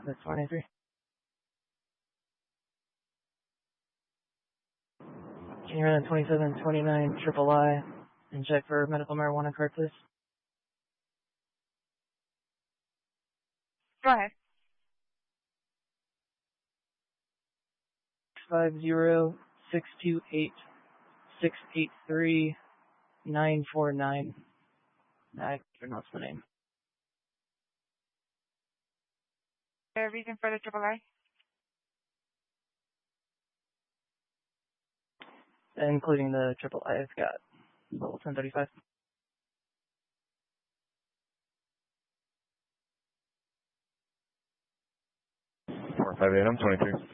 That's 23. Can you run a 2729 triple I and check for medical marijuana card, please? Go ahead. 650-628-683-949. I pronounced the name. The reason for the triple I? Including the triple I, I've got level 1035. 458, I'm 23.